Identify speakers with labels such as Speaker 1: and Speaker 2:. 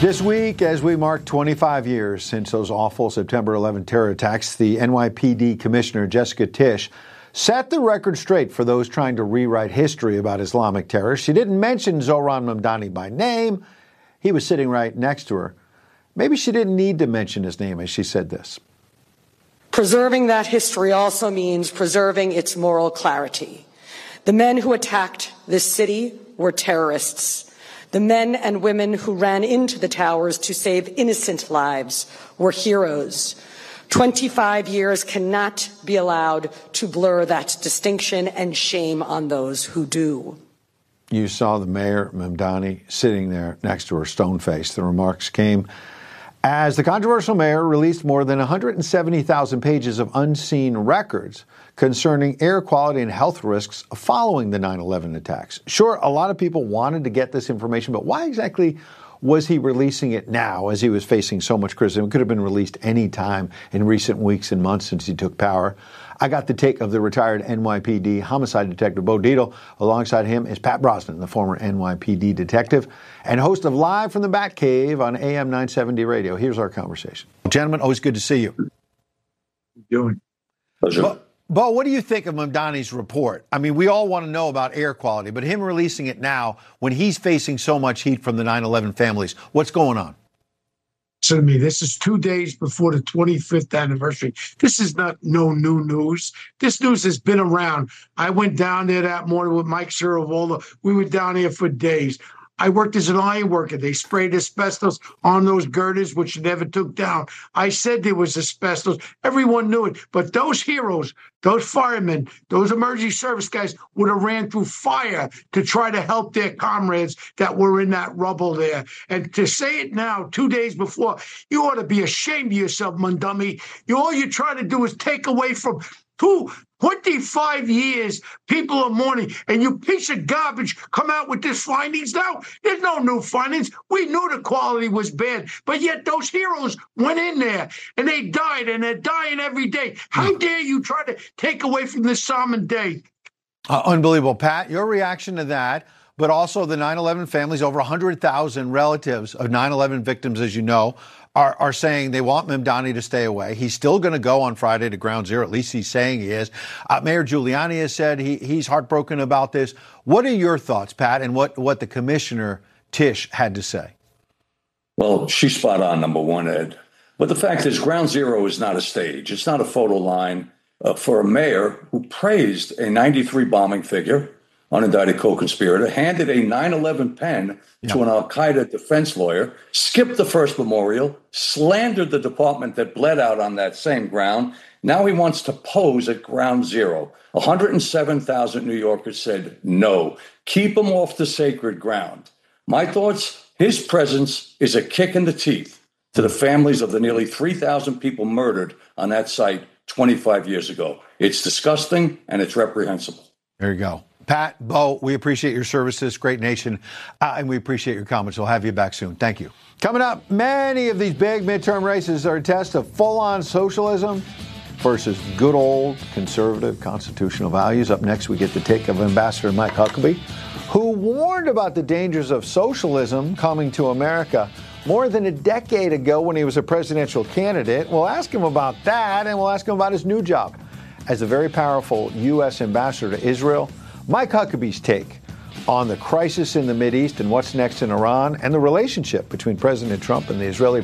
Speaker 1: This week, as we mark 25 years since those awful September 11 terror attacks, the NYPD Commissioner Jessica Tisch set the record straight for those trying to rewrite history about Islamic terror. She didn't mention Zohran Mamdani by name. He was sitting right next to her. Maybe she didn't need to mention his name as she said this.
Speaker 2: Preserving that history also means preserving its moral clarity. The men who attacked this city were terrorists. The men and women who ran into the towers to save innocent lives were heroes. 25 years cannot be allowed to blur that distinction, and shame on those who do.
Speaker 1: You saw the mayor, Mamdani, sitting there next to her, stone-faced. The remarks came as the controversial mayor released more than 170,000 pages of unseen records concerning air quality and health risks following the 9/11 attacks. Sure, a lot of people wanted to get this information, but why exactly was he releasing it now as he was facing so much criticism? It could have been released any time in recent weeks and months since he took power. I got the take of the retired NYPD homicide detective Bo Dietl. Alongside him is Pat Brosnan, the former NYPD detective and host of Live from the Batcave on AM 970 radio. Here's our conversation. Gentlemen, always good to see you.
Speaker 3: How you doing?
Speaker 1: Pleasure. Bo, what do you think of Mamdani's report? I mean, we all want to know about air quality, but him releasing it now when he's facing so much heat from the 9/11 families, what's going on?
Speaker 3: So to me, this is 2 days before the 25th anniversary. This is not no new news. This news has been around. I went down there that morning with Mike Saravolda. We were down here for days. I worked as an iron worker. They sprayed asbestos on those girders, which never took down. I said there was asbestos. Everyone knew it. But those heroes, those firemen, those emergency service guys would have ran through fire to try to help their comrades that were in that rubble there. And to say it now, 2 days before, you ought to be ashamed of yourself, Mamdani. All you try to do is take away from 25 years, people are mourning, and you piece of garbage come out with this findings now? There's no new findings. We knew the quality was bad, but yet those heroes went in there, and they died, and they're dying every day. How dare you try to take away from this solemn day?
Speaker 1: Unbelievable. Pat, your reaction to that, but also the 9/11 families, over 100,000 relatives of 9/11 victims, as you know, are saying they want Mamdani to stay away. He's still going to go on Friday to Ground Zero. At least he's saying he is. Mayor Giuliani has said he's heartbroken about this. What are your thoughts, Pat, and what the Commissioner Tisch had to say?
Speaker 4: Well, she's spot on, number one, Ed. But the fact is, Ground Zero is not a stage. It's not a photo line for a mayor who praised a 93 bombing figure, unindicted co-conspirator, handed a 9/11 pen to an al-Qaeda defense lawyer, skipped the first memorial, slandered the department that bled out on that same ground. Now he wants to pose at Ground Zero. 107,000 New Yorkers said no. Keep him off the sacred ground. My thoughts, his presence is a kick in the teeth to the families of the nearly 3,000 people murdered on that site 25 years ago. It's disgusting and it's reprehensible.
Speaker 1: There you go. Pat, Bo, we appreciate your services, great nation, and we appreciate your comments. We'll have you back soon. Thank you. Coming up, many of these big midterm races are a test of full-on socialism versus good old conservative constitutional values. Up next, we get the take of Ambassador Mike Huckabee, who warned about the dangers of socialism coming to America more than a decade ago when he was a presidential candidate. We'll ask him about that, and we'll ask him about his new job as a very powerful U.S. ambassador to Israel. Mike Huckabee's take on the crisis in the Mideast and what's next in Iran, and the relationship between President Trump and the Israeli